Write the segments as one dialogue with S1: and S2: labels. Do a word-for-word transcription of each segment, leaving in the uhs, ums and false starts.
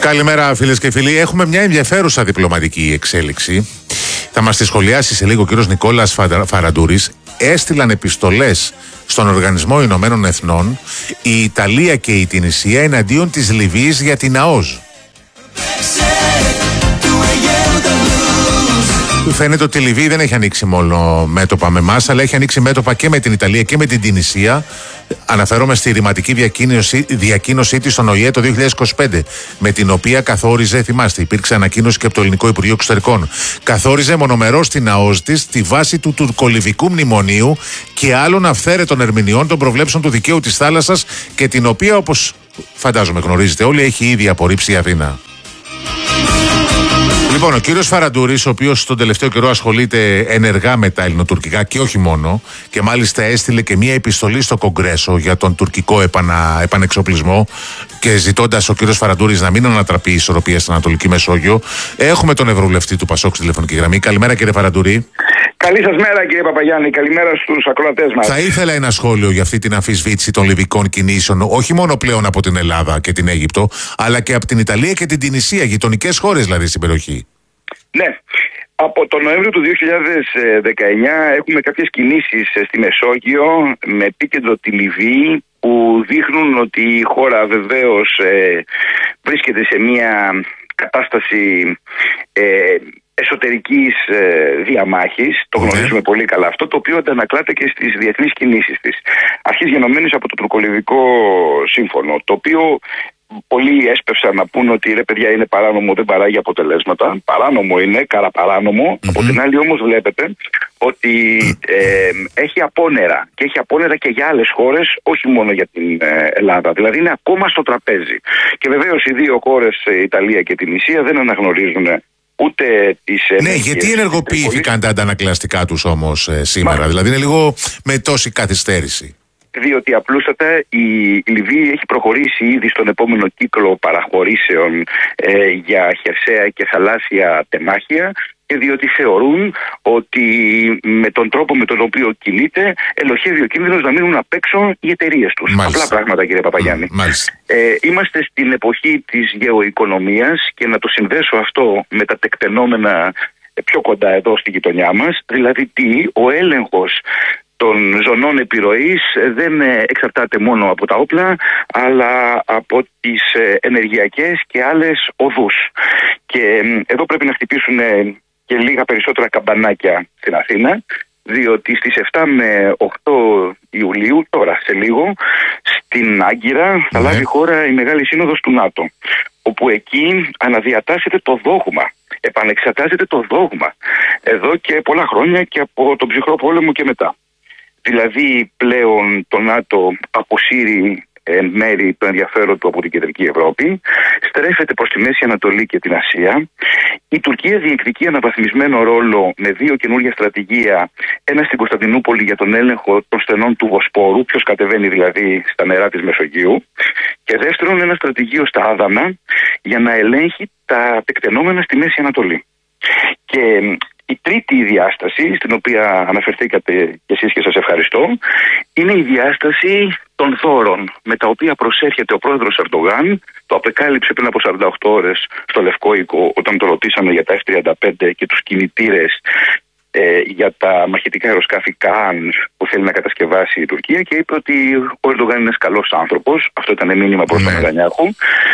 S1: Καλημέρα φίλες και φίλοι. Έχουμε μια ενδιαφέρουσα διπλωματική εξέλιξη. Θα μας τη σχολιάσει σε λίγο ο κύριος Νικόλας Φαραντούρης. Έστειλαν επιστολές στον Οργανισμό Ηνωμένων Εθνών η Ιταλία και η Τινησία εναντίον της Λιβύης για την ΑΟΣ. Φαίνεται ότι η Λιβύη δεν έχει ανοίξει μόνο μέτωπα με εμάς, αλλά έχει ανοίξει μέτωπα και με την Ιταλία και με την Τινησία. Αναφέρομαι στη ρηματική διακοίνωση, διακοίνωσή της στον Ο Η Ε το δύο χιλιάδες είκοσι πέντε, με την οποία καθόριζε, θυμάστε, υπήρξε ανακοίνωση και από το Ελληνικό Υπουργείο Εξωτερικών. Καθόριζε μονομερώς την ΑΟΣ της στη βάση του τουρκολιβικού μνημονίου και άλλων αυθαίρετων ερμηνεών των προβλέψεων του δικαίου της θάλασσας, και την οποία, όπως φαντάζομαι γνωρίζετε όλοι, έχει ήδη απορρίψει η Αθήνα. Λοιπόν, ο κύριος Φαραντούρης, ο οποίος τον τελευταίο καιρό ασχολείται ενεργά με τα ελληνοτουρκικά και όχι μόνο, και μάλιστα έστειλε και μία επιστολή στο Κογκρέσο για τον τουρκικό επανα, επανεξοπλισμό, και ζητώντας ο κύριος Φαραντούρης να μην ανατραπεί η ισορροπία στην Ανατολική Μεσόγειο. Έχουμε τον Ευρωβουλευτή του Πασόκ στη τηλεφωνική γραμμή. Καλημέρα, κύριε Φαραντούρη.
S2: Καλή σας μέρα, κύριε Παπαγιάννη. Καλημέρα στους ακροατές μας.
S1: Θα ήθελα ένα σχόλιο για αυτή την αμφισβήτηση των λιβικών κινήσεων, όχι μόνο πλέον από την Ελλάδα και την Αίγυπτο, αλλά και από την Ιταλία και την Τινησία, γειτονικές χώρες δηλαδή στην περιοχή.
S2: Ναι. Από τον Νοέμβριο του δύο χιλιάδες δεκαεννιά έχουμε κάποιες κινήσεις στη Μεσόγειο με επίκεντρο τη Λιβύη, που δείχνουν ότι η χώρα βεβαίως ε, βρίσκεται σε μια κατάσταση ε, εσωτερικής ε, διαμάχης. Το γνωρίζουμε mm. πολύ καλά αυτό, το οποίο αντανακλάται και στις διεθνείς κινήσεις της. Αρχής γενομένης από το τουρκολιβικό σύμφωνο, το οποίο πολλοί έσπευσαν να πούν ότι ρε παιδιά είναι παράνομο, δεν παράγει αποτελέσματα. Παράνομο είναι, καραπαράνομο. Mm-hmm. Από την άλλη όμως βλέπετε ότι ε, έχει απόνερα, και έχει απόνερα και για άλλες χώρες, όχι μόνο για την ε, Ελλάδα. Δηλαδή είναι ακόμα στο τραπέζι. Και βεβαίως οι δύο χώρες, η Ιταλία και την Τινησία, δεν αναγνωρίζουν ούτε τις...
S1: Ναι, γιατί ενεργοποιήθηκαν τα αντανακλαστικά τους όμως ε, σήμερα? Μα... Δηλαδή είναι λίγο με τόση καθυστέρηση.
S2: Διότι απλούστατα η Λιβύη έχει προχωρήσει ήδη στον επόμενο κύκλο παραχωρήσεων ε, για χερσαία και θαλάσσια τεμάχια, και διότι θεωρούν ότι με τον τρόπο με τον οποίο κινείται ελοχεύει ο κίνδυνος να μείνουν απ' έξω οι εταιρείες τους. Μάλιστα. Απλά πράγματα, κύριε Παπαγιάννη. Ε, είμαστε στην εποχή της γεωοικονομίας, και να το συνδέσω αυτό με τα τεκτενόμενα πιο κοντά εδώ στη γειτονιά μας, δηλαδή τι, ο έλεγχος των ζωνών επιρροής δεν εξαρτάται μόνο από τα όπλα, αλλά από τις ενεργειακές και άλλες οδούς. Και εδώ πρέπει να χτυπήσουν και λίγα περισσότερα καμπανάκια στην Αθήνα, διότι στις επτά με οκτώ Ιουλίου, τώρα σε λίγο, στην Άγκυρα θα λάβει χώρα η Μεγάλη Σύνοδος του ΝΑΤΟ, όπου εκεί αναδιατάσσεται το δόγμα. Επανεξετάζεται το δόγμα εδώ και πολλά χρόνια, και από τον ψυχρό πόλεμο και μετά. Δηλαδή πλέον το ΝΑΤΟ αποσύρει εν μέρη το ενδιαφέρον του από την Κεντρική Ευρώπη, στρέφεται προς τη Μέση Ανατολή και την Ασία. Η Τουρκία διεκδικεί αναβαθμισμένο ρόλο με δύο καινούργια στρατηγία, ένα στην Κωνσταντινούπολη για τον έλεγχο των στενών του Βοσπόρου, ποιος κατεβαίνει δηλαδή στα νερά της Μεσογείου, και δεύτερον ένα στρατηγείο στα Άδανα για να ελέγχει τα τεκτενόμενα στη Μέση Ανατολή. Και η τρίτη διάσταση, στην οποία αναφερθήκατε και εσείς και σας ευχαριστώ, είναι η διάσταση των δώρων με τα οποία προσέρχεται ο πρόεδρος Ερντογάν. Το απεκάλυψε πριν από σαράντα οκτώ ώρες στο Λευκό Οίκο, όταν το ρωτήσαμε για τα εφ τριάντα πέντε και τους κινητήρες ε, για τα μαχητικά αεροσκάφη Καν που θέλει να κατασκευάσει η Τουρκία, και είπε ότι ο Ερντογάν είναι ένας καλός άνθρωπος. Αυτό ήταν μήνυμα προς τον Νετανιάχου,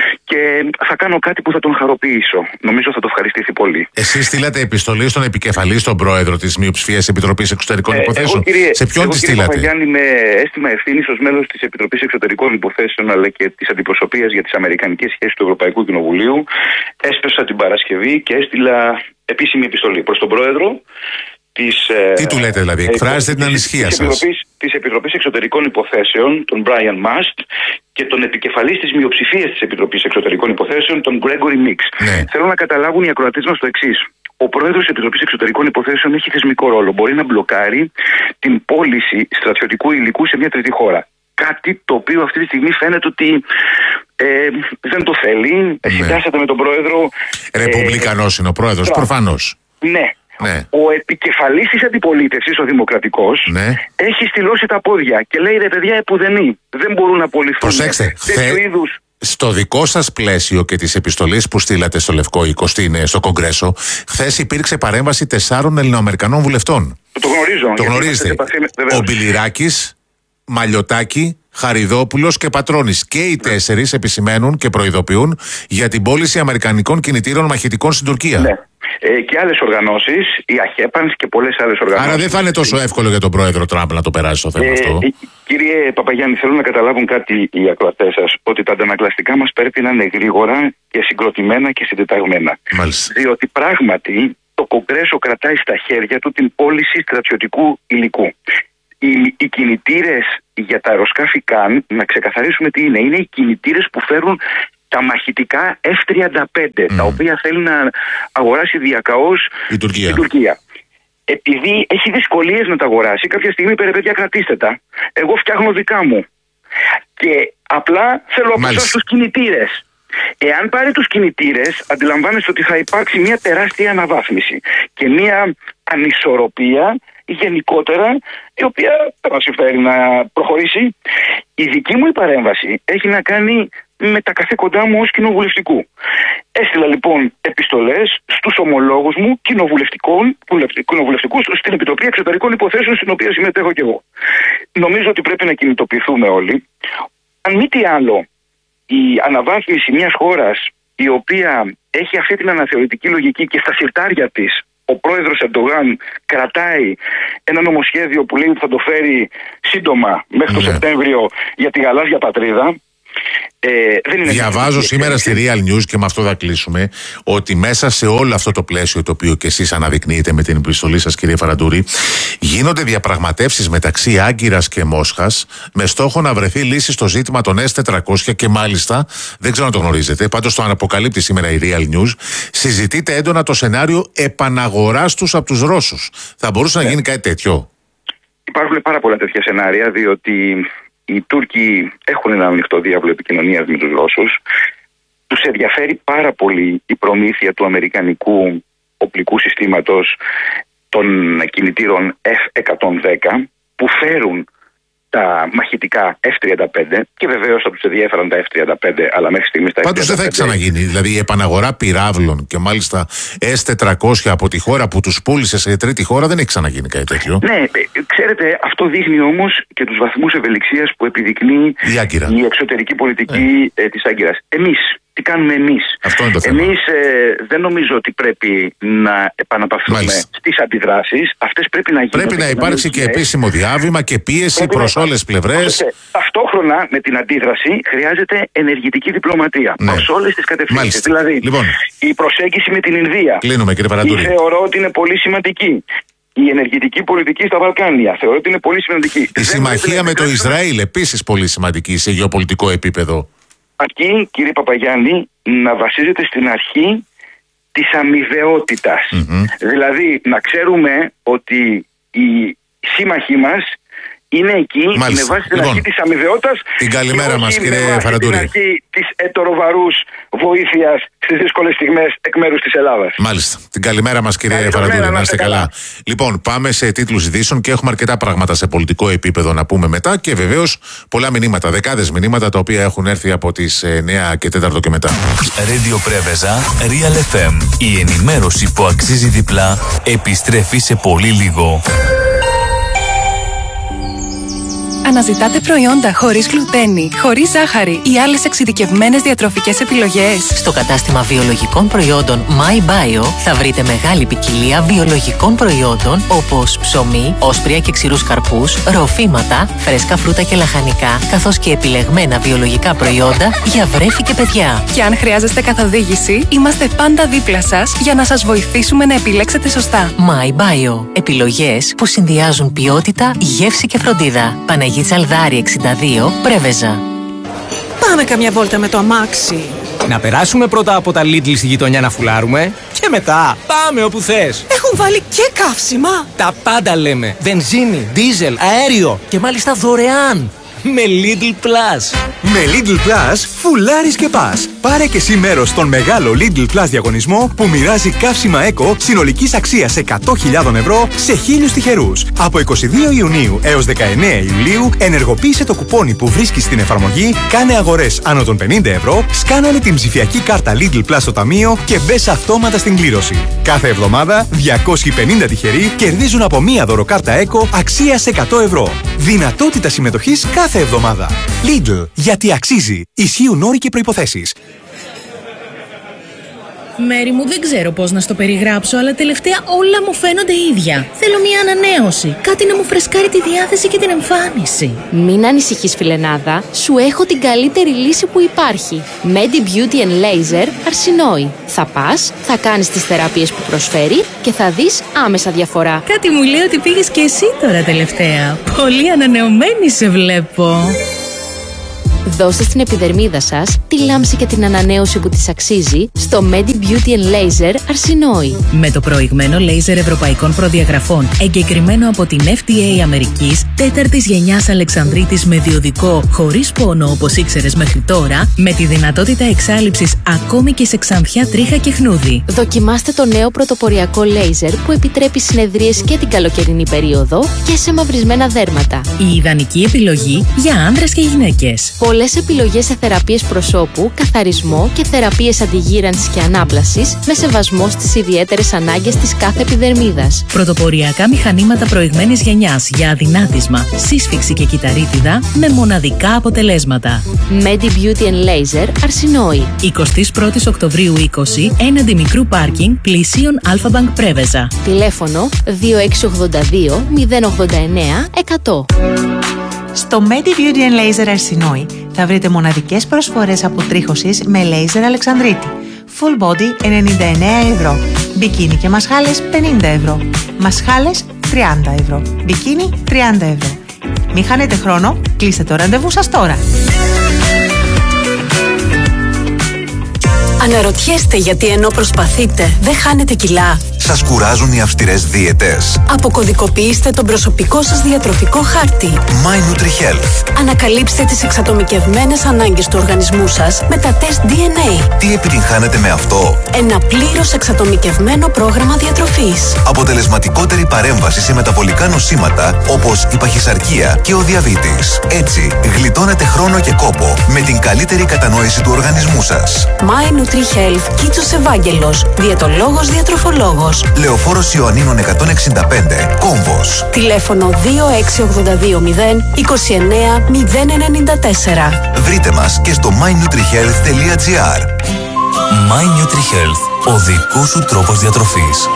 S2: και θα κάνω κάτι που θα τον χαροποιήσω. Νομίζω θα το ευχαριστήσει πολύ. Εσείς
S1: στείλατε επιστολή στον επικεφαλή, στον πρόεδρο της Μειοψηφίας Επιτροπής Εξωτερικών ε, Υποθέσεων.
S2: Εγώ, κύριε,
S1: σε ποιον
S2: εγώ,
S1: τη
S2: κύριε
S1: στείλατε?
S2: Παπαγιάννη, με αίσθημα ευθύνης ως μέλος της Επιτροπής Εξωτερικών Υποθέσεων, αλλά και της Αντιπροσωπείας για τις Αμερικανικές Σχέσεις του Ευρωπαϊκού Κοινοβουλίου, έσπεσα την Παρασκευή και έστειλα επίσημη επιστολή προς τον πρόεδρο. Της,
S1: Τι του λέτε δηλαδή, εκφράζετε την ανησυχία σας?
S2: Της Επιτροπής Εξωτερικών Υποθέσεων, τον Brian Mast, και τον επικεφαλής της μειοψηφίας της Επιτροπής Εξωτερικών Υποθέσεων, τον Gregory Mix. Ναι. Θέλω να καταλάβουν οι ακροατές μας το εξής. Ο πρόεδρος της Επιτροπής Εξωτερικών Υποθέσεων έχει θεσμικό ρόλο. Μπορεί να μπλοκάρει την πώληση στρατιωτικού υλικού σε μια τρίτη χώρα. Κάτι το οποίο αυτή τη στιγμή φαίνεται ότι ε, δεν το θέλει. Ναι. Συντάσσεται με τον πρόεδρο.
S1: Ρεπουμπλικανός ε, είναι ο πρόεδρος, προφανώς.
S2: Ναι.
S1: Ναι.
S2: Ο επικεφαλής της αντιπολίτευσης, ο Δημοκρατικός, ναι, έχει στυλώσει τα πόδια και λέει ρε παιδιά, επουδενή δεν μπορούν να απολυθούν τέτοιου είδους
S1: Στο δικό σας πλαίσιο και τις επιστολές που στείλατε στο Λευκό οίκο, στο Κογκρέσο, χθες υπήρξε παρέμβαση τεσσάρων Ελληνοαμερικανών βουλευτών.
S2: Το γνωρίζω.
S1: Το γνωρίζετε. Ο Μπιλιράκης, Μαλιωτάκη, Χαριδόπουλος και Πατρώνης. Και οι τέσσερις επισημαίνουν και προειδοποιούν για την πώληση αμερικανικών κινητήρων μαχητικών στην Τουρκία.
S2: Ναι. Ε, και άλλες οργανώσεις, η ΑΧΕΠΑΝΣ και πολλές άλλες οργανώσεις.
S1: Άρα δεν θα είναι τόσο εύκολο για τον πρόεδρο Τραμπ να το περάσει το θέμα
S2: ε,
S1: αυτό.
S2: Ε, κύριε Παπαγιάννη, θέλω να καταλάβουν κάτι οι ακροατές σας, ότι τα αντανακλαστικά μας πρέπει να είναι γρήγορα και συγκροτημένα και συντεταγμένα.
S1: Μάλιστα.
S2: Διότι πράγματι το Κογκρέσο κρατάει στα χέρια του την πώληση στρατιωτικού υλικού. Οι, οι κινητήρες για τα αεροσκάφη Καν, να ξεκαθαρίσουμε τι είναι, είναι οι κινητήρες που φέρουν τα μαχητικά εφ τριάντα πέντε, mm. τα οποία θέλει να αγοράσει διακαώς
S1: η Τουρκία.
S2: η Τουρκία. Επειδή έχει δυσκολίες να τα αγοράσει, κάποια στιγμή είπε, ρε παιδιά, κρατήστε τα. Εγώ φτιάχνω δικά μου. Και απλά θέλω από εσάς τους κινητήρες. Εάν πάρει τους κινητήρες, αντιλαμβάνεστε ότι θα υπάρξει μια τεράστια αναβάθμιση και μια ανισορροπία γενικότερα, η οποία δεν μας συμφέρει να προχωρήσει. Η δική μου η παρέμβαση έχει να κάνει με τα καθήκοντά μου ως κοινοβουλευτικού. Έστειλα λοιπόν επιστολές στους ομολόγους μου κοινοβουλευτικούς στην Επιτροπή Εξωτερικών Υποθέσεων, στην οποία συμμετέχω και εγώ. Νομίζω ότι πρέπει να κινητοποιηθούμε όλοι. Αν μη τι άλλο, η αναβάθμιση μιας χώρας η οποία έχει αυτή την αναθεωρητική λογική και στα συρτάρια της ο πρόεδρος Ερντογάν κρατάει ένα νομοσχέδιο που λέει ότι θα το φέρει σύντομα μέχρι το ναι. Σεπτέμβριο για τη γαλάζια πατρίδα. Ε, δεν είναι
S1: Διαβάζω σήμερα στη Real News, και με αυτό θα κλείσουμε, ότι μέσα σε όλο αυτό το πλαίσιο το οποίο και εσείς αναδεικνύετε με την επιστολή σας, κύριε Φαραντούρη, γίνονται διαπραγματεύσεις μεταξύ Άγκυρας και Μόσχας με στόχο να βρεθεί λύση στο ζήτημα των ες τετρακόσια και μάλιστα, δεν ξέρω αν το γνωρίζετε, πάντως το αναποκαλύπτει σήμερα η Real News, συζητείται έντονα το σενάριο επαναγοράς τους από τους Ρώσους. Θα μπορούσε yeah. να γίνει κάτι τέτοιο?
S2: Υπάρχουν πάρα πολλά τέτοια σενάρια, διότι οι Τούρκοι έχουν ένα ανοιχτό διάβλο επικοινωνίας με τους Ρώσους. Τους ενδιαφέρει πάρα πολύ η προμήθεια του αμερικανικού οπλικού συστήματος των κινητήρων εφ εκατόν δέκα που φέρουν τα μαχητικά εφ τριάντα πέντε και βεβαίως θα τους ενδιαφέραν τα εφ τριάντα πέντε, αλλά μέχρι στιγμής τα εφ τριάντα πέντε.
S1: Πάντως δεν θα ξαναγίνει. Δηλαδή η επαναγορά πυράβλων και μάλιστα ες τετρακόσια από τη χώρα που τους πούλησε σε τρίτη χώρα δεν έχει ξαναγίνει κάτι τέτοιο.
S2: Ναι, ξέρετε, αυτό δείχνει όμως και τους βαθμούς ευελιξίας που επιδεικνύει η, η εξωτερική πολιτική ε. ε, της Άγκυρας. Εμείς. Τι κάνουμε εμείς? Εμείς ε, δεν νομίζω ότι πρέπει να επαναπαυθούμε στις αντιδράσεις. Αυτές πρέπει να γίνουν.
S1: Πρέπει να υπάρξει και επίσημο διάβημα και πίεση προς όλες τις πλευρές.
S2: Ταυτόχρονα με την αντίδραση χρειάζεται ενεργητική διπλωματία ναι. προς όλες τις κατευθύνσεις. Δηλαδή
S1: λοιπόν,
S2: η προσέγγιση με την Ινδία.
S1: Κλείνουμε, κύριε Φαραντούρη.
S2: Θεωρώ ότι είναι πολύ σημαντική. Η ενεργητική πολιτική στα Βαλκάνια θεωρώ ότι είναι πολύ σημαντική.
S1: Η συμμαχία με το Ισραήλ επίσης πολύ σημαντική σε γεωπολιτικό επίπεδο.
S2: Αρκεί, κύριε Παπαγιάννη, να βασίζεται στην αρχή της αμοιβαιότητας. Mm-hmm. Δηλαδή, να ξέρουμε ότι οι σύμμαχοί μας είναι εκεί με βάση την λοιπόν, αρχή της αμοιβαιότητας.
S1: Την καλημέρα μας, κύριε Φαραντούρη.
S2: Την αρχή της ετεροβαρούς βοήθειας στις δύσκολες στιγμές εκ μέρους της Ελλάδας.
S1: Μάλιστα. Την καλημέρα μας, κύριε Καλή Φαραντούρη. Να, να είστε καλά. καλά. Λοιπόν, πάμε σε τίτλους ειδήσεων και έχουμε αρκετά πράγματα σε πολιτικό επίπεδο να πούμε μετά και βεβαίως πολλά μηνύματα, δεκάδες μηνύματα τα οποία έχουν έρθει από τις εννιά και τέταρτο και μετά.
S3: Radio Πρέβεζα, Real εφ εμ. Η ενημέρωση που αξίζει διπλά επιστρέφει σε πολύ λίγο.
S4: Αναζητάτε προϊόντα χωρίς γλουτένη, χωρίς ζάχαρη ή άλλες εξειδικευμένες διατροφικές επιλογές?
S5: Στο κατάστημα βιολογικών προϊόντων MyBio θα βρείτε μεγάλη ποικιλία βιολογικών προϊόντων όπως ψωμί, όσπρια και ξηρούς καρπούς, ροφήματα, φρέσκα φρούτα και λαχανικά, καθώς και επιλεγμένα βιολογικά προϊόντα για βρέφη και παιδιά.
S4: Και αν χρειάζεστε καθοδήγηση, είμαστε πάντα δίπλα σας για να σας βοηθήσουμε να επιλέξετε σωστά.
S5: MyBio. Επιλογές που συνδυάζουν ποιότητα, γεύση και φροντίδα. Παναγία Τσαλδάρη εξήντα δύο, Πρέβεζα.
S6: Πάμε καμιά βόλτα με το αμάξι.
S7: Να περάσουμε πρώτα από τα Lidl στη γειτονιά να φουλάρουμε και μετά πάμε όπου θες.
S6: Έχουν βάλει και καύσιμα.
S7: Τα πάντα λέμε. Βενζίνη, δίζελ, αέριο και μάλιστα δωρεάν. με Lidl Plus.
S8: Με Lidl Plus, φουλάρεις και πας. Πάρε και εσύ μέρος στον μεγάλο Lidl Plus διαγωνισμό που μοιράζει καύσιμα Eco συνολικής αξίας εκατό χιλιάδες ευρώ σε χίλιους τυχερούς. Από είκοσι δύο Ιουνίου έως δεκαεννέα Ιουλίου ενεργοποίησε το κουπόνι που βρίσκεις στην εφαρμογή, κάνε αγορές άνω των πενήντα ευρώ, σκάναρε την ψηφιακή κάρτα Lidl Plus στο ταμείο και μπες αυτόματα στην κλήρωση. Κάθε εβδομάδα διακόσιοι πενήντα τυχεροί κερδίζουν από μία δωροκάρτα Eco αξίας εκατό ευρώ. Δυνατότητα συμμετοχής κάθε εβδομάδα. Lidl, γιατί αξίζει. Ισχύουν όροι και προϋποθέσεις.
S9: Μέρη μου, δεν ξέρω πώς να στο περιγράψω, αλλά τελευταία όλα μου φαίνονται ίδια. Θέλω μια ανανέωση. Κάτι να μου φρεσκάρει τη διάθεση και την εμφάνιση.
S10: Μην ανησυχείς, φιλενάδα. Σου έχω την καλύτερη λύση που υπάρχει. Medi Beauty and Laser Αρσινόη. Θα πας, θα κάνεις τις θεραπείες που προσφέρει και θα δεις άμεσα διαφορά.
S9: Κάτι μου λέει ότι πήγες και εσύ τώρα τελευταία. Πολύ ανανεωμένη σε βλέπω.
S10: Δώστε στην επιδερμίδα σας τη λάμψη και την ανανέωση που της αξίζει στο Medi Beauty and Laser Αρσινόη.
S9: Με το προηγμένο λέιζερ ευρωπαϊκών προδιαγραφών, εγκεκριμένο από την εφ ντι έι Αμερικής, τέταρτης γενιάς Αλεξανδρίτης με διοδικό, χωρίς πόνο όπως ήξερες μέχρι τώρα, με τη δυνατότητα εξάλειψης ακόμη και σε ξανθιά, τρίχα και χνούδι.
S10: Δοκιμάστε το νέο πρωτοποριακό λέιζερ που επιτρέπει συνεδρίες και την καλοκαιρινή περίοδο και σε μαυρισμένα δέρματα.
S9: Η ιδανική επιλογή για άνδρες και γυναίκες.
S10: Πολλές επιλογές σε θεραπείες προσώπου, καθαρισμό και θεραπείες αντιγύρανσης και ανάπλασης με σεβασμό στις ιδιαίτερες ανάγκες της κάθε επιδερμίδας.
S9: Πρωτοποριακά μηχανήματα προηγμένης γενιάς για αδυνάτισμα, σύσφυξη και κυταρίτιδα με μοναδικά αποτελέσματα.
S10: Medi Beauty and Laser Αρσινόη.
S9: εικοστή πρώτη Οκτωβρίου είκοσι, έναντι μικρού πάρκινγκ, πλησίον Alpha Bank Πρέβεζα.
S10: Τηλέφωνο δύο έξι ογδόντα δύο μηδέν ογδόντα εννέα εκατό.
S11: Στο Medi Beauty and Laser Αρσινόη θα βρείτε μοναδικές προσφορές αποτρίχωσης με λέιζερ Αλεξανδρίτη. Full body ενενήντα εννέα ευρώ. Μπικίνι και μασχάλες πενήντα ευρώ. Μασχάλες τριάντα ευρώ. Μπικίνι τριάντα ευρώ. Μην χάνετε χρόνο, κλείστε το ραντεβού σας τώρα.
S12: Αναρωτιέστε γιατί ενώ προσπαθείτε δεν χάνετε κιλά.
S13: Σας κουράζουν οι αυστηρές δίαιτες.
S12: Αποκωδικοποιήστε τον προσωπικό σας διατροφικό χάρτη.
S13: My NutriHealth.
S12: Ανακαλύψτε τις εξατομικευμένες ανάγκες του οργανισμού σας με τα τεστ ντι εν έι.
S13: Τι επιτυγχάνετε με αυτό?
S12: Ένα πλήρως εξατομικευμένο πρόγραμμα διατροφής.
S13: Αποτελεσματικότερη παρέμβαση σε μεταβολικά νοσήματα όπως η παχυσαρκία και ο διαβήτης. Έτσι, γλιτώνετε χρόνο και κόπο με την καλύτερη κατανόηση του οργανισμού σας.
S12: My NutriHealth Κίτσος Ευάγγελος. Διαιτολόγος διατροφολόγος.
S13: Λεωφόρος Ιωαννίνων εκατόν εξήντα πέντε, Κόμβος.
S12: Τηλέφωνο δύο έξι ογδόντα δύο μηδέν είκοσι εννέα μηδέν ενενήντα τέσσερα.
S13: Βρείτε μας και στο my nutrihealth τελεία gr.
S3: My NutriHealth. Ο δικός σου τρόπος διατροφής.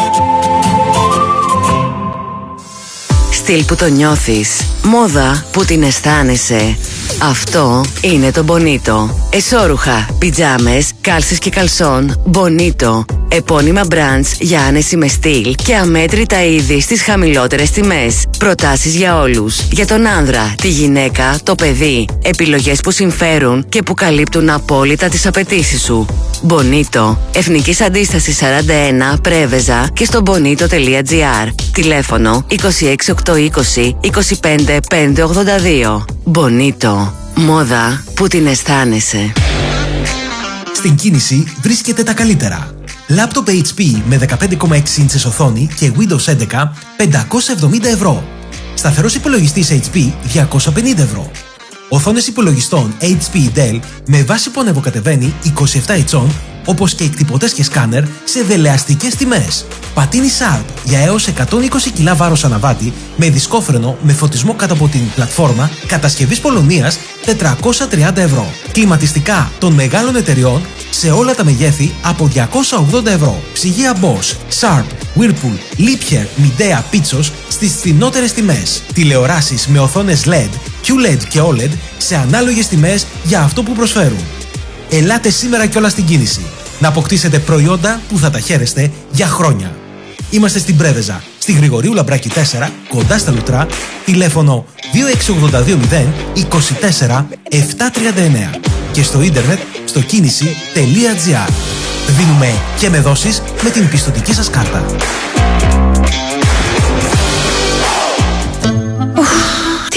S14: Στυλ που το νιώθεις. Μόδα που την αισθάνεσαι. Αυτό είναι το Bonito. Εσώρουχα, πιτζάμες, κάλσες και καλσόν. Bonito. Επώνυμα brands για άνεση με στυλ και αμέτρητα είδη στις χαμηλότερες τιμές. Προτάσεις για όλους. Για τον άνδρα, τη γυναίκα, το παιδί. Επιλογές που συμφέρουν και που καλύπτουν απόλυτα τις απαιτήσεις σου. Bonito. Εθνικής Αντίστασης σαράντα ένα, Πρέβεζα και στο bonito τελεία gr. Τηλέφωνο είκοσι έξι οκτακόσια είκοσι είκοσι πέντε πεντακόσια ογδόντα δύο. Bonito. Μόδα που την αισθάνεσαι.
S15: Στην κίνηση βρίσκεται τα καλύτερα. Λάπτοπ έιτς πι με δεκαπέντε κόμμα έξι ίντσες οθόνη και Windows έντεκα πεντακόσια εβδομήντα ευρώ. Σταθερός υπολογιστής έιτς πι διακόσια πενήντα ευρώ. Οθόνες υπολογιστών έιτς πι Dell με βάση που ανεβοκατεβαίνει είκοσι επτά ιντσών, όπως και εκτυπωτές και σκάνερ σε δελεαστικές τιμές. Πατίνι Sharp για έως εκατόν είκοσι κιλά βάρος αναβάτη με δισκόφρενο με φωτισμό κάτω από την πλατφόρμα κατασκευής Πολωνίας τετρακόσια τριάντα ευρώ. Κλιματιστικά των μεγάλων εταιριών σε όλα τα μεγέθη από διακόσια ογδόντα ευρώ. Ψυγεία Bosch, Sharp, Whirlpool, Liebherr, Midea, Pitsos στις φθηνότερες τιμές. Τηλεοράσεις με οθόνες ελ ι ντι, κιου ελ ι ντι και ο ελ ι ντι σε ανάλογες τιμές για αυτό που προσφέρουν. Ελάτε σήμερα κιόλας στην κίνηση να αποκτήσετε προϊόντα που θα τα χαίρεστε για χρόνια. Είμαστε στην Πρέβεζα, στη Γρηγορίου Λαμπράκη τέσσερα, κοντά στα Λουτρά, τηλέφωνο δύο έξι ογδόντα δύο μηδέν είκοσι τέσσερα επτακόσια τριάντα εννέα και στο ίντερνετ στο κίνηση τελεία gr. Δίνουμε και με δόσεις με την πιστωτική σας κάρτα.
S12: Τι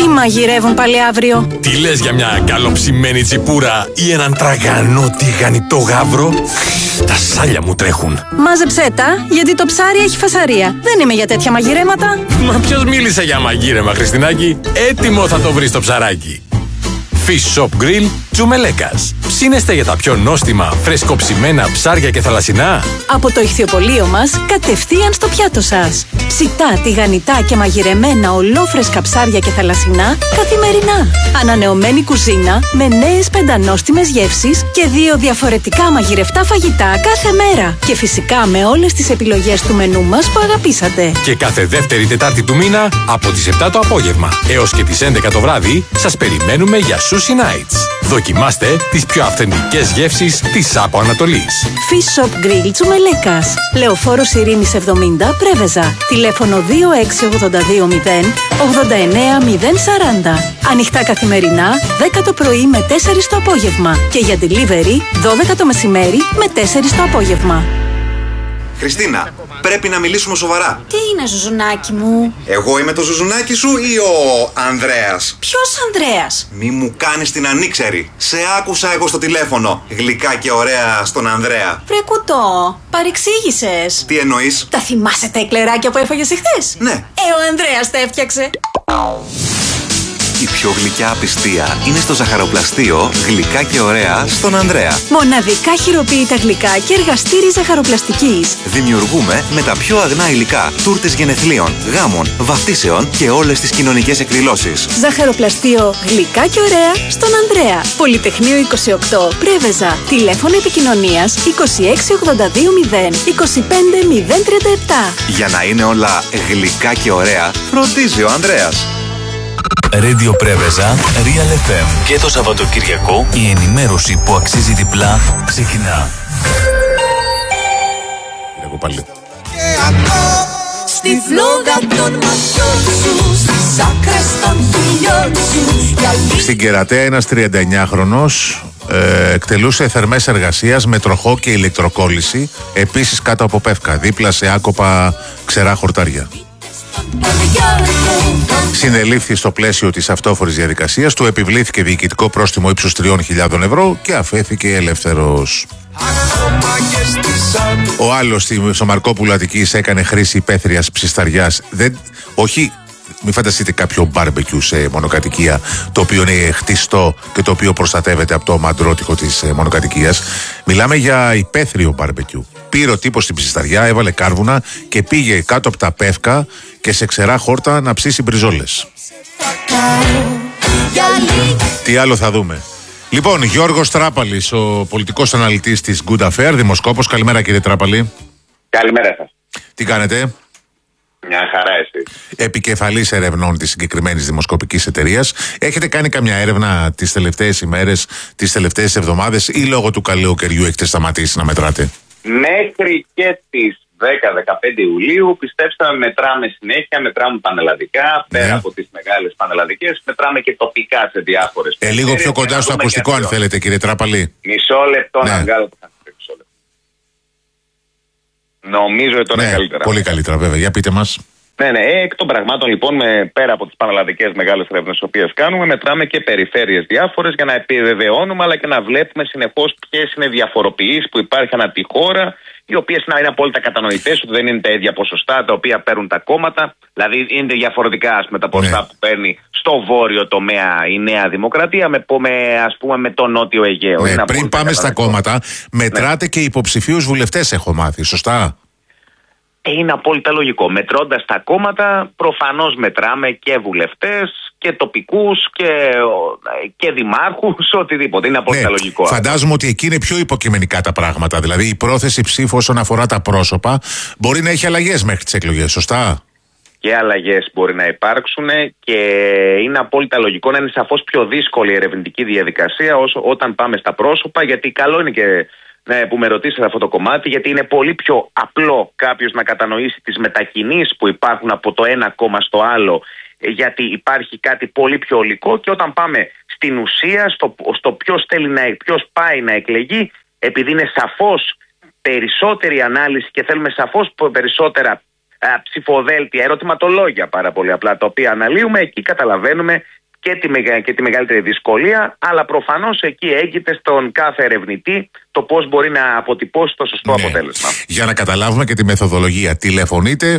S6: Τι μαγειρεύουν πάλι αύριο?
S16: Τι λες για μια καλοψημένη τσιπούρα ή έναν τραγανό τηγανιτό γάβρο? Τα σάλια μου τρέχουν.
S6: Μάζεψέ τα, γιατί το ψάρι έχει φασαρία. Δεν είμαι για τέτοια μαγειρέματα.
S16: Μα ποιος μίλησε για μαγείρεμα, Χριστινάκη? Έτοιμο θα το βρεις το ψαράκι. Fish Shop Grill Τζουμελέκας. Ψήνεστε για τα πιο νόστιμα, φρεσκοψημένα ψάρια και θαλασσινά?
S6: Από το ηχθιοπωλείο μας, κατευθείαν στο πιάτο σας. Ψητά, τηγανιτά και μαγειρεμένα ολόφρεσκα ψάρια και θαλασσινά καθημερινά. Ανανεωμένη κουζίνα με νέες πεντανόστιμες γεύσεις και δύο διαφορετικά μαγειρευτά φαγητά κάθε μέρα. Και φυσικά με όλες τις επιλογές του μενού μας που αγαπήσατε.
S16: Και κάθε δεύτερη Τετάρτη του μήνα από τις επτά το απόγευμα έως και τις έντεκα το βράδυ σας περιμένουμε για Sushi Nights. Δοκιμάστε τις πιο αυθεντικές γεύσεις της Άπο Ανατολής.
S6: Fish Shop Grill Τσουμελέκας. Λεωφόρος Ειρήνης εβδομήντα, Πρέβεζα. Τηλέφωνο δύο έξι ογδόντα δύο μηδέν ογδόντα εννέα μηδέν σαράντα. Ανοιχτά καθημερινά, δέκα το πρωί με τέσσερις το απόγευμα. Και για delivery, δώδεκα το μεσημέρι με τέσσερις το απόγευμα.
S17: Χριστίνα, πρέπει να μιλήσουμε σοβαρά.
S18: Τι είναι, Ζουζουνάκι μου?
S17: Εγώ είμαι το Ζουζουνάκι σου ή ο Ανδρέας?
S18: Ποιος Ανδρέας?
S17: Μη μου κάνεις την ανήξερη. Σε άκουσα εγώ στο τηλέφωνο. Γλυκά και ωραία στον Ανδρέα.
S18: Βρε κουτό, παρεξήγησες.
S17: Τι εννοείς?
S18: Τα θυμάσαι τα εκλεράκια που έφαγες εχθές?
S17: Ναι.
S18: Ε, ο Ανδρέας τα έφτιαξε.
S13: Η πιο γλυκιά απιστία είναι στο ζαχαροπλαστείο Γλυκά και ωραία στον Ανδρέα.
S6: Μοναδικά χειροποίητα γλυκά και εργαστήρι ζαχαροπλαστικής.
S13: Δημιουργούμε με τα πιο αγνά υλικά τούρτες γενεθλίων, γάμων, βαφτίσεων και όλες τις κοινωνικές εκδηλώσεις.
S6: Ζαχαροπλαστείο Γλυκά και ωραία στον Ανδρέα. Πολυτεχνείο είκοσι οκτώ, Πρέβεζα. Τηλέφωνο επικοινωνίας είκοσι έξι ογδόντα δύο μηδέν είκοσι πέντε μηδέν τριάντα επτά.
S13: Για να είναι όλα γλυκά και ωραία, φροντίζει ο Ανδρέας.
S3: Radio Πρέβεζα, Real εφ εμ. Και το Σαββατοκυριακό η ενημέρωση που αξίζει διπλά ξεκινά.
S1: Λέγω πάλι.
S19: Στη φλόγα των ματιών σου, στις άκρες των χιλιών σου.
S1: Στην Κερατέα ένας τριανταεννιάχρονος ε, εκτελούσε θερμές εργασίας με τροχό και ηλεκτροκόλληση, επίσης κάτω από πεύκα, δίπλα σε άκοπα ξερά χορτάρια. Συνελήφθη στο πλαίσιο της αυτόφορης διαδικασίας, του επιβλήθηκε διοικητικό πρόστιμο ύψους τριών χιλιάδων ευρώ και αφέθηκε ελεύθερος. Ο άλλος στο Μαρκόπουλο Αττικής έκανε χρήση υπαίθριας ψισταριάς. Δεν, όχι, μην φανταστείτε κάποιο μπάρμπεκιου σε μονοκατοικία, το οποίο είναι χτιστό και το οποίο προστατεύεται από το μαντρότυχο της μονοκατοικίας. Μιλάμε για υπαίθριο μπάρμπεκιου. Πήρε ο τύπος την ψισταριά, έβαλε κάρβουνα και πήγε κάτω από τα πεύκα και σε ξερά χόρτα να ψήσει μπριζόλες. Τι άλλο θα δούμε? Λοιπόν, Γιώργος Τράπαλης, ο πολιτικός αναλυτής της Good Affair, δημοσκόπος. Καλημέρα, κύριε Τράπαλη.
S20: Καλημέρα σας.
S1: Τι κάνετε?
S20: Μια χαρά, εσείς.
S1: Επικεφαλής ερευνών της συγκεκριμένης δημοσκοπικής εταιρείας. Έχετε κάνει καμιά έρευνα τις τελευταίες ημέρες, τις τελευταίες εβδομάδες, ή λόγω του καλοκαιριού έχετε σταματήσει να μετράτε?
S20: Μέχρι και τις δέκα με δεκαπέντε Ιουλίου, πιστέψτε με, μετράμε συνέχεια, μετράμε πανελλαδικά, πέρα ναι. από τις μεγάλες πανελλαδικές, μετράμε και τοπικά σε διάφορες.
S1: Ε, λίγο πιο κοντά στο ακουστικό, αν θέλετε, κύριε Τράπαλη.
S20: Μισό λεπτό ναι. να βγάλω το μισό λεπτό. Νομίζω ότι τώρα
S1: ναι,
S20: είναι καλύτερα.
S1: Πολύ καλύτερα, βέβαια. Για πείτε μας.
S20: Ναι, ναι. Εκ των πραγμάτων, λοιπόν, με, πέρα από τις πανελλαδικές μεγάλες έρευνες τις οποίες κάνουμε, μετράμε και περιφέρειες διάφορες για να επιβεβαιώνουμε αλλά και να βλέπουμε συνεχώς ποιες είναι οι διαφοροποιήσεις που υπάρχουν ανά τη χώρα, οι οποίες να είναι απόλυτα κατανοητές ότι δεν είναι τα ίδια ποσοστά τα οποία παίρνουν τα κόμματα. Δηλαδή, είναι διαφορετικά ας πούμε, τα ποσοστά ναι. που παίρνει στο βόρειο τομέα η Νέα Δημοκρατία με, με, ας πούμε, με το Νότιο Αιγαίο.
S1: Ναι, πριν πάμε στα κόμματα, μετράτε ναι. και υποψηφίους βουλευτές, έχω μάθει. Σωστά?
S20: Είναι απόλυτα λογικό. Μετρώντας τα κόμματα, προφανώς μετράμε και βουλευτές και τοπικούς και, και δημάρχους, οτιδήποτε. Είναι απόλυτα ναι, λογικό.
S1: Φαντάζομαι ότι εκεί είναι πιο υποκειμενικά τα πράγματα. Δηλαδή η πρόθεση ψήφου όσον αφορά τα πρόσωπα μπορεί να έχει αλλαγές μέχρι τις εκλογές. Σωστά?
S20: Και αλλαγές μπορεί να υπάρξουν και είναι απόλυτα λογικό να είναι σαφώς πιο δύσκολη η ερευνητική διαδικασία όσο, όταν πάμε στα πρόσωπα, γιατί καλό είναι και. Ναι, που με ρωτήσατε αυτό το κομμάτι, γιατί είναι πολύ πιο απλό κάποιος να κατανοήσει τις μετακινήσεις που υπάρχουν από το ένα κόμμα στο άλλο, γιατί υπάρχει κάτι πολύ πιο ολικό, και όταν πάμε στην ουσία, στο, στο ποιος θέλει να, ποιος πάει να εκλεγεί, επειδή είναι σαφώς περισσότερη ανάλυση και θέλουμε σαφώς περισσότερα α, ψηφοδέλτια, ερωτηματολόγια πάρα πολύ απλά, τα οποία αναλύουμε, εκεί καταλαβαίνουμε και τη, μεγα, και τη μεγαλύτερη δυσκολία, αλλά προφανώς εκεί έγκυται στον κάθε ερευνητή το πώς μπορεί να αποτυπώσει το σωστό ναι. αποτέλεσμα.
S1: Για να καταλάβουμε και τη μεθοδολογία, τηλεφωνείτε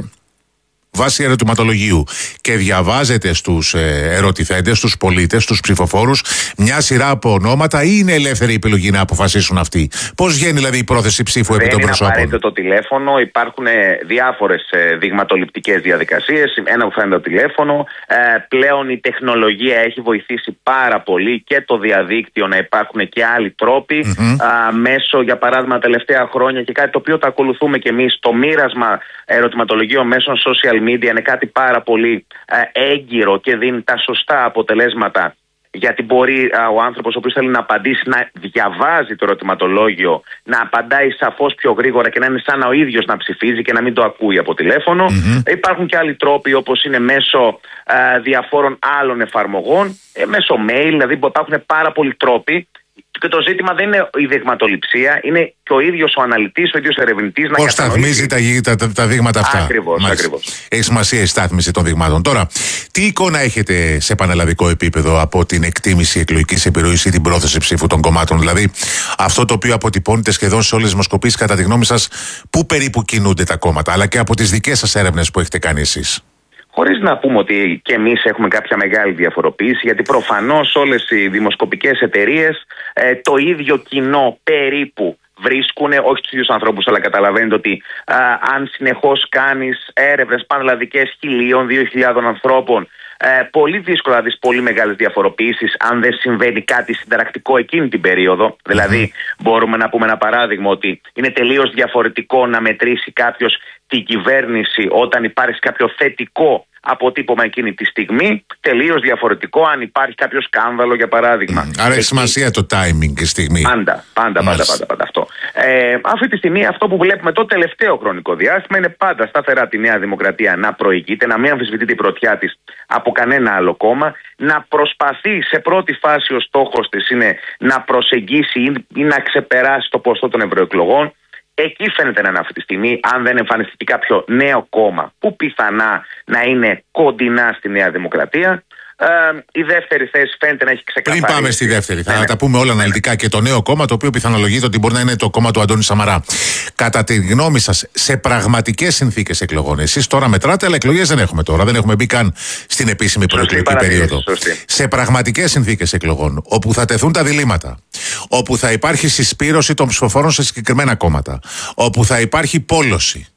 S1: βάσει ερωτηματολογίου και διαβάζετε στους ε, ερωτηθέντες, στους πολίτες, στους ψηφοφόρους μια σειρά από ονόματα ή είναι ελεύθερη η επιλογή να αποφασίσουν αυτοί? Πώς βγαίνει δηλαδή η πρόθεση ψήφου επί των προσώπων?
S20: Δεν είναι απαραίτητο το τηλέφωνο, υπάρχουν διάφορες ε, δειγματοληπτικές διαδικασίες, ένα που φαίνεται το τηλέφωνο. Ε, πλέον η τεχνολογία έχει βοηθήσει πάρα πολύ και το διαδίκτυο να υπάρχουν και άλλοι τρόποι mm-hmm. α, μέσω, για παράδειγμα, τα τελευταία χρόνια και κάτι το οποίο το ακολουθούμε και εμείς, το μοίρασμα ερωτηματολογίων μέσω social media είναι κάτι πάρα πολύ ε, έγκυρο και δίνει τα σωστά αποτελέσματα, γιατί μπορεί α, ο άνθρωπος ο οποίος θέλει να απαντήσει να διαβάζει το ερωτηματολόγιο, να απαντάει σαφώς πιο γρήγορα και να είναι σαν ο ίδιος να ψηφίζει και να μην το ακούει από τηλέφωνο. Mm-hmm. Υπάρχουν και άλλοι τρόποι, όπως είναι μέσω α, διαφόρων άλλων εφαρμογών, ε, μέσω mail, δηλαδή υπάρχουν πάρα πολλοί τρόποι. Και το ζήτημα δεν είναι η δειγματοληψία, είναι και ο ίδιος ο αναλυτής, ο ίδιος ο ερευνητής να
S1: πώς σταθμίζει τα, τα, τα, τα δείγματα αυτά.
S20: Ακριβώς, ακριβώς.
S1: Έχει σημασία η στάθμιση των δειγμάτων. Τώρα, τι εικόνα έχετε σε πανελλαδικό επίπεδο από την εκτίμηση εκλογικής επιρροής ή την πρόθεση ψήφου των κομμάτων? Δηλαδή, αυτό το οποίο αποτυπώνεται σχεδόν σε όλες τις δημοσκοπήσεις, κατά τη γνώμη σας, πού περίπου κινούνται τα κόμματα, αλλά και από τις δικές σας έρευνες που έχετε κάνει εσείς?
S20: Χωρίς να πούμε ότι και εμείς έχουμε κάποια μεγάλη διαφοροποίηση, γιατί προφανώς όλες οι δημοσκοπικές εταιρείες ε, το ίδιο κοινό περίπου βρίσκουν, όχι τους ίδιους ανθρώπους, αλλά καταλαβαίνετε ότι α, αν συνεχώς κάνεις έρευνες πανελλαδικές χιλίων, δύο χιλιάδων ανθρώπων, ε, πολύ δύσκολα να δεις πολύ μεγάλες διαφοροποιήσεις αν δεν συμβαίνει κάτι συνταρακτικό εκείνη την περίοδο. Mm-hmm. Δηλαδή μπορούμε να πούμε ένα παράδειγμα ότι είναι τελείως διαφορετικό να μετρήσει κάποιος την κυβέρνηση όταν υπάρχει κάποιο θετικό αποτύπωμα εκείνη τη στιγμή, τελείως διαφορετικό αν υπάρχει κάποιο σκάνδαλο, για παράδειγμα.
S1: Mm, άρα έχει σημασία το timing και στιγμή.
S20: Πάντα, πάντα, πάντα, πάντα, πάντα αυτό. Ε, αυτή τη στιγμή αυτό που βλέπουμε το τελευταίο χρονικό διάστημα είναι πάντα σταθερά τη Νέα Δημοκρατία να προηγείται, να μην αμφισβητεί την πρωτιά της από κανένα άλλο κόμμα, να προσπαθεί σε πρώτη φάση, ο στόχος της είναι να προσεγγίσει ή, ή να ξεπεράσει το ποσοστό των ευρωεκλογών. Εκεί φαίνεται να είναι αυτή τη στιγμή, αν δεν εμφανιστεί κάποιο νέο κόμμα που πιθανά να είναι κοντινά στη Νέα Δημοκρατία. Ε, η δεύτερη θέση φαίνεται να έχει ξεκαθαρίσει.
S1: Πριν πάμε στη δεύτερη, θα
S20: ναι,
S1: τα πούμε όλα αναλυτικά. Και το νέο κόμμα, το οποίο πιθανολογείται ότι μπορεί να είναι το κόμμα του Αντώνη Σαμαρά. Κατά τη γνώμη σας, σε πραγματικές συνθήκες εκλογών, εσείς τώρα μετράτε, αλλά εκλογές δεν έχουμε τώρα, δεν έχουμε μπει καν στην επίσημη προεκλογική περίοδο.
S20: Σωστή.
S1: Σε πραγματικές συνθήκες εκλογών, όπου θα τεθούν τα διλήμματα, όπου θα υπάρχει συσπήρωση των ψηφοφόρων σε συγκεκριμένα κόμματα, όπου θα υπάρχει πόλωση,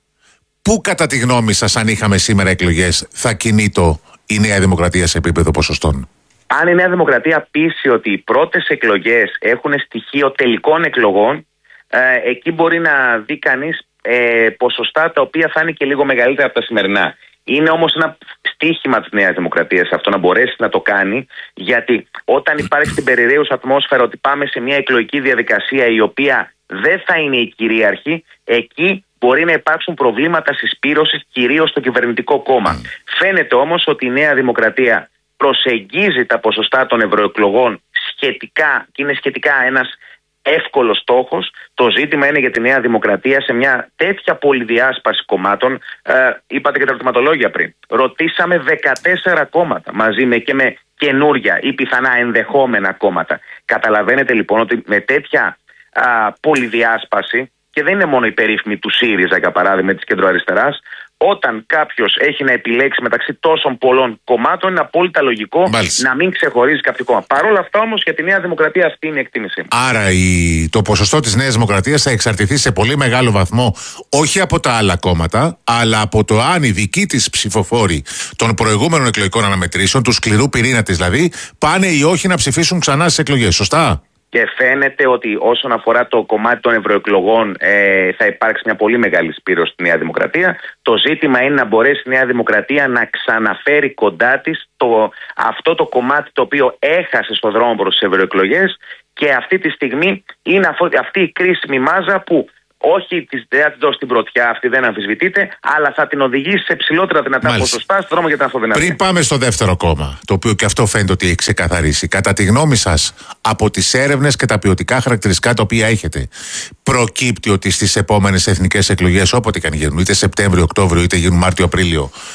S1: πού κατά τη γνώμη σας, αν είχαμε σήμερα εκλογές, θα κινείτο η Νέα Δημοκρατία σε επίπεδο ποσοστών?
S20: Αν η Νέα Δημοκρατία πείσει ότι οι πρώτες εκλογές έχουν στοιχείο τελικών εκλογών, ε, εκεί μπορεί να δει κανείς ε, ποσοστά τα οποία θα είναι και λίγο μεγαλύτερα από τα σημερινά. Είναι όμως ένα στίχημα της Νέας Δημοκρατίας αυτό να μπορέσει να το κάνει, γιατί όταν υπάρχει στην περιραίουσα ατμόσφαιρα ότι πάμε σε μια εκλογική διαδικασία η οποία δεν θα είναι η κυρίαρχη, εκεί μπορεί να υπάρξουν προβλήματα συσπήρωσης κυρίως στο κυβερνητικό κόμμα. Mm. Φαίνεται όμως ότι η Νέα Δημοκρατία προσεγγίζει τα ποσοστά των ευρωεκλογών σχετικά, και είναι σχετικά ένας εύκολος στόχος. Το ζήτημα είναι για τη Νέα Δημοκρατία σε μια τέτοια πολυδιάσπαση κομμάτων. Ε, είπατε και τα ερωτηματολόγια πριν. Ρωτήσαμε δεκατέσσερα κόμματα μαζί με και με καινούρια ή πιθανά ενδεχόμενα κόμματα. Καταλαβαίνετε λοιπόν ότι με τέτοια α, πολυδιάσπαση, και δεν είναι μόνο η περίφημη του ΣΥΡΙΖΑ, για παράδειγμα, της κεντροαριστεράς, όταν κάποιος έχει να επιλέξει μεταξύ τόσων πολλών κομμάτων, είναι απόλυτα λογικό Μάλιστα. να μην ξεχωρίζει κάποιο κόμμα. Παρ' όλα αυτά όμως για τη Νέα Δημοκρατία αυτή είναι η εκτίμησή μου.
S1: Άρα η, το ποσοστό της Νέας Δημοκρατίας θα εξαρτηθεί σε πολύ μεγάλο βαθμό όχι από τα άλλα κόμματα, αλλά από το αν οι δικοί της ψηφοφόροι των προηγούμενων εκλογικών αναμετρήσεων, του σκληρού πυρήνα της δηλαδή, πάνε ή όχι να ψηφίσουν ξανά στις εκλογές. Σωστά?
S20: Και φαίνεται ότι όσον αφορά το κομμάτι των ευρωεκλογών ε, θα υπάρξει μια πολύ μεγάλη σπήρωση στη Νέα Δημοκρατία. Το ζήτημα είναι να μπορέσει η Νέα Δημοκρατία να ξαναφέρει κοντά της το, αυτό το κομμάτι το οποίο έχασε στο δρόμο προς τις ευρωεκλογές, και αυτή τη στιγμή είναι αυτή η κρίσιμη μάζα που όχι δεν θα την δώσει την πρωτιά, αυτή δεν αμφισβητείται, αλλά θα την οδηγήσει σε ψηλότερα δυνατά Μάλιστα. ποσοστά στον δρόμο για την αυτοδυναμία.
S1: Πριν πάμε στο δεύτερο κόμμα, το οποίο και αυτό φαίνεται ότι έχει ξεκαθαρίσει, κατά τη γνώμη σας, από τις έρευνες και τα ποιοτικά χαρακτηριστικά τα οποία έχετε, προκύπτει ότι στις επόμενες εθνικές εκλογές, όποτε και αν γίνουν, είτε Σεπτέμβριο, Οκτώβριο, είτε γίνουν Μάρτιο, Απρίλιο,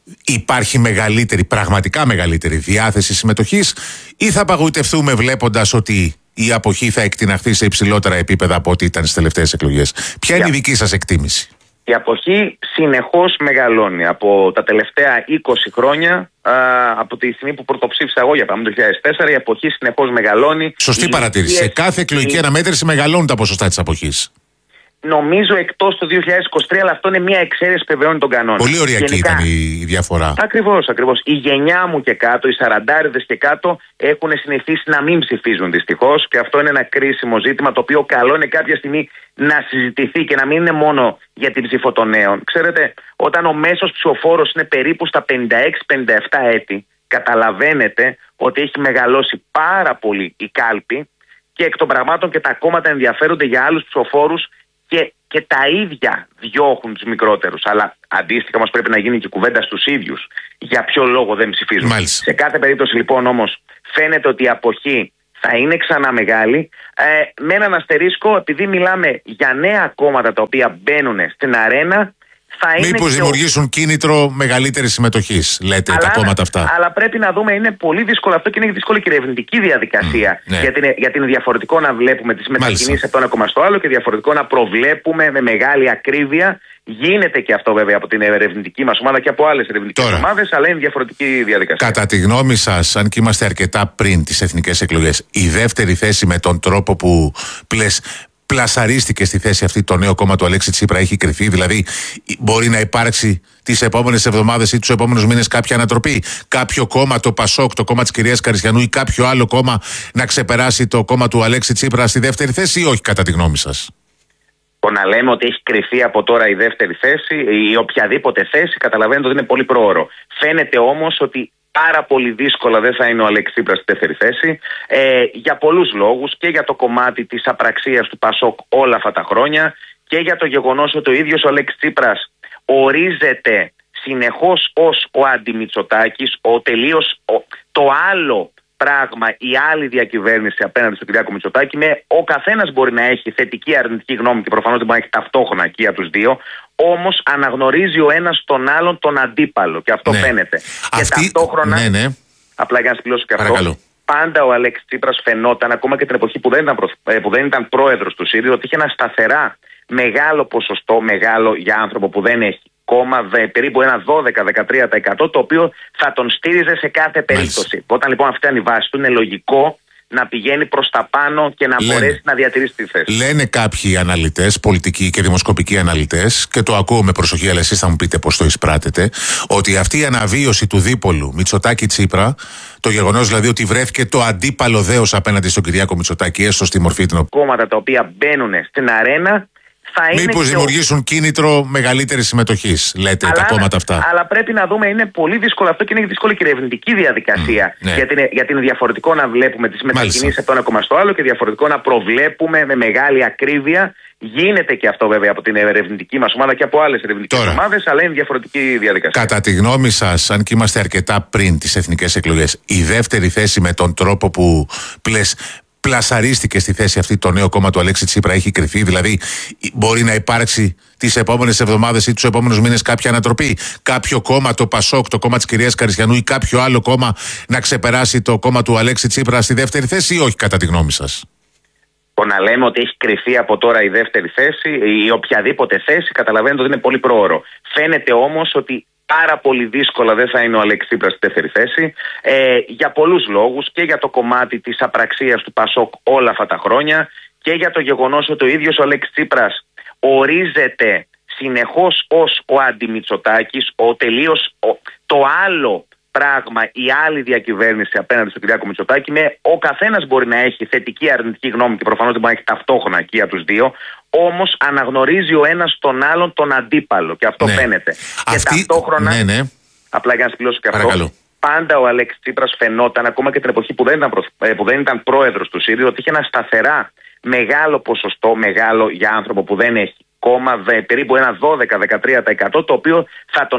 S1: υπάρχει μεγαλύτερη, πραγματικά μεγαλύτερη διάθεση συμμετοχής, ή θα απαγοητευτούμε βλέποντας ότι η αποχή θα εκτιναχθεί σε υψηλότερα επίπεδα από ό,τι ήταν στις τελευταίες εκλογές? Ποια είναι η δική σας εκτίμηση?
S20: Η αποχή συνεχώς μεγαλώνει. Από τα τελευταία είκοσι χρόνια, α, από τη στιγμή που πρωτοψήφισα εγώ για πάμε το δύο χιλιάδες τέσσερα, η αποχή συνεχώς μεγαλώνει.
S1: Σωστή παρατήρηση. Σε κάθε εκλογική αναμέτρηση μεγαλώνουν τα ποσοστά της αποχής.
S20: Νομίζω εκτός το δύο χιλιάδες είκοσι τρία, αλλά αυτό είναι μια εξαίρεση που επιβεβαιώνει τον κανόνα.
S1: Πολύ ωριακή Γενικά, ήταν η διαφορά.
S20: Ακριβώς, ακριβώς. Η γενιά μου και κάτω, οι σαραντάριδες και κάτω, έχουν συνηθίσει να μην ψηφίζουν δυστυχώς, και αυτό είναι ένα κρίσιμο ζήτημα το οποίο καλό είναι κάποια στιγμή να συζητηθεί και να μην είναι μόνο για την ψήφο των νέων. Ξέρετε, όταν ο μέσος ψηφοφόρος είναι περίπου στα πενήντα έξι πενήντα επτά έτη, καταλαβαίνετε ότι έχει μεγαλώσει πάρα πολύ η κάλπη, και εκ των πραγμάτων και τα κόμματα ενδιαφέρονται για άλλους ψηφοφόρους και, και τα ίδια διώχνουν τους μικρότερους. Αλλά αντίστοιχα όμως πρέπει να γίνει και κουβέντα στους ίδιους. Για ποιο λόγο δεν ψηφίζουν?
S1: Μάλιστα.
S20: Σε κάθε περίπτωση λοιπόν όμως φαίνεται ότι η αποχή θα είναι ξανά μεγάλη, ε, με έναν αστερίσκο, επειδή μιλάμε για νέα κόμματα τα οποία μπαίνουν στην αρένα.
S1: Μήπως δημιουργήσουν κίνητρο μεγαλύτερης συμμετοχής, λέτε, αλλά, τα κόμματα αυτά?
S20: Αλλά πρέπει να δούμε, είναι πολύ δύσκολο αυτό και είναι δύσκολη και η ερευνητική διαδικασία. Mm, ναι. γιατί, είναι, γιατί είναι διαφορετικό να βλέπουμε τις μετακινήσεις από το ένα κόμμα στο άλλο και διαφορετικό να προβλέπουμε με μεγάλη ακρίβεια. Γίνεται και αυτό βέβαια από την ερευνητική μας ομάδα και από άλλες ερευνητικές ομάδες, αλλά είναι διαφορετική διαδικασία.
S1: Κατά τη γνώμη σας, αν και είμαστε αρκετά πριν τις εθνικές εκλογές, η δεύτερη θέση με τον τρόπο που πλες. πλασαρίστηκε στη θέση αυτή το νέο κόμμα του Αλέξη Τσίπρα έχει κρυφεί? Δηλαδή, μπορεί να υπάρξει τις επόμενες εβδομάδες ή τους επόμενους μήνες κάποια ανατροπή? Κάποιο κόμμα, το Πασόκ, το κόμμα της κυρίας Καριστιανού, ή κάποιο άλλο κόμμα να ξεπεράσει το κόμμα του Αλέξη Τσίπρα στη δεύτερη θέση, ή όχι, κατά τη γνώμη σας?
S20: Το να λέμε ότι έχει κρυφεί από τώρα η δεύτερη θέση ή οποιαδήποτε θέση, καταλαβαίνετε ότι είναι πολύ πρόωρο. Φαίνεται όμως ότι πάρα πολύ δύσκολα δεν θα είναι ο Αλέξης Τσίπρας στη δεύτερη θέση, ε, για πολλούς λόγους, και για το κομμάτι της απραξίας του Πασόκ όλα αυτά τα χρόνια, και για το γεγονός ότι ο ίδιος ο Αλέξης Τσίπρας ορίζεται συνεχώς ως ο αντιμητσοτάκης, ο τελείως ο, το άλλο πράγμα, η άλλη διακυβέρνηση απέναντι στον Κυριάκο Μητσοτάκη. Με ο καθένας μπορεί να έχει θετική, αρνητική γνώμη και προφανώς δεν μπορεί να έχει ταυτόχρονα και για τους δύο. Όμως αναγνωρίζει ο ένας τον άλλον τον αντίπαλο, και αυτό ναι. φαίνεται. Αυτή... Και ταυτόχρονα, ναι, ναι. απλά για να συμπληρώσω και αυτό, Παρακαλώ. πάντα ο Αλέξης Τσίπρας φαινόταν, ακόμα και την εποχή που δεν ήταν, προ... που δεν ήταν πρόεδρος του ΣΥΡΙΖΑ, ότι είχε ένα σταθερά μεγάλο ποσοστό, μεγάλο για άνθρωπο που δεν έχει κόμμα, δε, περίπου ένα δώδεκα με δεκατρία τοις εκατό, το οποίο θα τον στήριζε σε κάθε περίπτωση. Μάλιστα. Όταν λοιπόν αυτή είναι η βάση του, είναι λογικό να πηγαίνει προς τα πάνω και να Λένε. μπορέσει να διατηρήσει τη θέση.
S1: Λένε κάποιοι αναλυτές, πολιτικοί και δημοσκοπικοί αναλυτές, και το ακούω με προσοχή, αλλά εσείς θα μου πείτε πώς το εισπράτετε, ότι αυτή η αναβίωση του δίπολου Μητσοτάκη-Τσίπρα, το γεγονός δηλαδή ότι βρέθηκε το αντίπαλο δέος απέναντι στον Κυριάκο Μητσοτάκη, έστω στη μορφή την οποία.
S20: Κόμματα τα οποία μπαίνουν στην αρένα.
S1: Μήπως δημιουργήσουν ο... κίνητρο μεγαλύτερης συμμετοχής, λέτε, αλλά, τα κόμματα αυτά.
S20: Αλλά πρέπει να δούμε, είναι πολύ δύσκολο αυτό και είναι δύσκολη και η ερευνητική διαδικασία. Mm, ναι. γιατί, είναι, γιατί είναι διαφορετικό να βλέπουμε τις μετακινήσεις από το ένα κόμμα στο άλλο και διαφορετικό να προβλέπουμε με μεγάλη ακρίβεια. Γίνεται και αυτό βέβαια από την ερευνητική μας ομάδα και από άλλες ερευνητικές ομάδες, αλλά είναι διαφορετική διαδικασία.
S1: Κατά τη γνώμη σας, αν και είμαστε αρκετά πριν τις εθνικές εκλογές, η δεύτερη θέση με τον τρόπο που πλες. πλασαρίστηκε στη θέση αυτή το νέο κόμμα του Αλέξη Τσίπρα έχει κρυφεί? Δηλαδή, μπορεί να υπάρξει τις επόμενες εβδομάδες ή τους επόμενους μήνες κάποια ανατροπή? Κάποιο κόμμα, το Πασόκ, το κόμμα της κυρίας Καριστιανού, ή κάποιο άλλο κόμμα να ξεπεράσει το κόμμα του Αλέξη Τσίπρα στη δεύτερη θέση, ή όχι, κατά τη γνώμη σας?
S20: Το να λέμε ότι έχει κρυφεί από τώρα η δεύτερη θέση ή οποιαδήποτε θέση, καταλαβαίνετε ότι είναι πολύ πρόωρο. Φαίνεται όμως ότι πάρα πολύ δύσκολα δεν θα είναι ο Αλέξης Τσίπρας στη δεύτερη θέση, ε, για πολλούς λόγους, και για το κομμάτι της απραξίας του Πασόκ όλα αυτά τα χρόνια, και για το γεγονός ότι ο ίδιος ο Αλέξης Τσίπρας ορίζεται συνεχώς ως ο αντιμητσοτάκης, ο τελείως ο, το άλλο πράγμα, η άλλη διακυβέρνηση απέναντι στον Κυριάκο Μητσοτάκη. Με ο καθένας μπορεί να έχει θετική, αρνητική γνώμη και προφανώς δεν μπορεί να έχει ταυτόχρονα και για τους δύο. Όμως αναγνωρίζει ο ένας τον άλλον τον αντίπαλο, και αυτό ναι. φαίνεται. Αυτή... Και ταυτόχρονα, ναι, ναι. απλά για να συμπληρώσω και αυτό, Παρακαλώ. πάντα ο Αλέξης Τσίπρας φαινόταν, ακόμα και την εποχή που δεν ήταν, προ... που δεν ήταν πρόεδρος του ΣΥΡΙΖΑ, ότι είχε ένα σταθερά μεγάλο ποσοστό, μεγάλο για άνθρωπο που δεν έχει κόμμα, δε, περίπου ένα δώδεκα με δεκατρία τοις εκατό, το οποίο θα τον